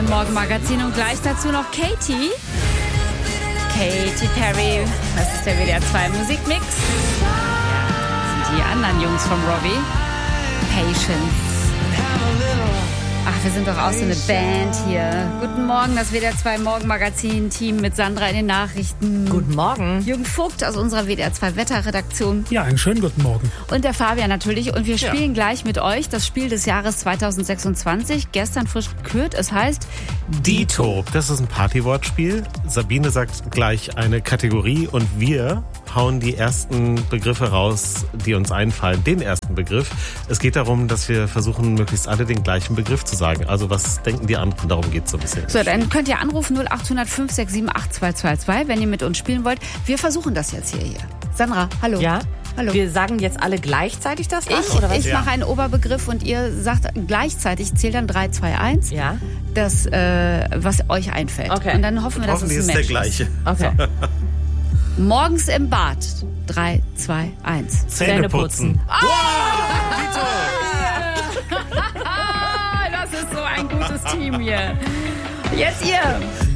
Morgen-Magazin und gleich dazu noch Katy Perry. Das ist der WDR 2 Musikmix. Das sind die anderen Jungs vom Robbie. Patience. Ach, wir sind doch auch so eine Band hier. Guten Morgen, das WDR 2 Morgen-Magazin-Team mit Sandra in den Nachrichten. Guten Morgen. Jürgen Vogt aus unserer WDR 2 Wetterredaktion. Ja, einen schönen guten Morgen. Und der Fabian natürlich. Und wir spielen gleich mit euch das Spiel des Jahres 2026. Gestern frisch gekürt. Es heißt Dito. Das ist ein Partywortspiel. Sabine sagt gleich eine Kategorie und wir hauen die ersten Begriffe raus, die uns einfallen. Den ersten Begriff. Es geht darum, dass wir versuchen, möglichst alle den gleichen Begriff zu sagen. Also was denken die anderen? Darum geht es so ein bisschen. So, dann könnt ihr anrufen 0800 567 8222, wenn ihr mit uns spielen wollt. Wir versuchen das jetzt hier. Sandra, hallo. Ja? Hallo. Wir sagen jetzt alle gleichzeitig das an, oder was? Ich mache einen Oberbegriff und ihr sagt gleichzeitig, zählt dann 3, 2, 1. Ja. Das, was euch einfällt. Okay. Und dann hoffen wir, dass es ein Match ist der gleiche. Okay. So. Morgens im Bad. 3, 2, 1. Zähne putzen. Das ist so ein gutes Team hier. Jetzt ihr.